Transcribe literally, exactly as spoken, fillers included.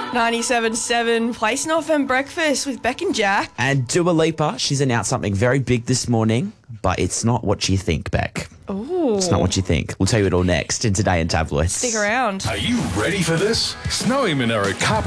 ninety-seven point seven, Placing Off and Breakfast with Beck and Jack. And Dua Lipa, she's announced something very big this morning, but it's not what you think, Beck. Ooh. It's not what you think. We'll tell you it all next in Today in Tabloids. Stick around. Are you ready for this? Snowy Monero Carpet